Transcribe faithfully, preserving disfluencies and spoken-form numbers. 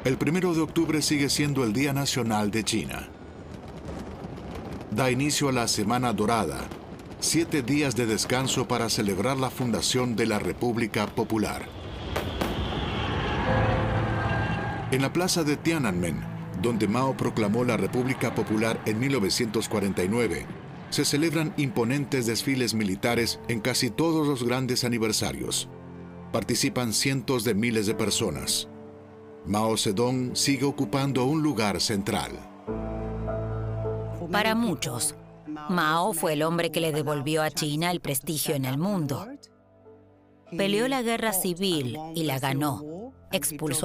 El primero de octubre sigue siendo el Día Nacional de China. Da inicio a la Semana Dorada, siete días de descanso para celebrar la fundación de la República Popular. En la plaza de Tiananmen, donde Mao proclamó la República Popular en mil novecientos cuarenta y nueve, se celebran imponentes desfiles militares en casi todos los grandes aniversarios. Participan cientos de miles de personas. Mao Zedong sigue ocupando un lugar central. Para muchos, Mao fue el hombre que le devolvió a China el prestigio en el mundo. Peleó la guerra civil y la ganó. Expulsó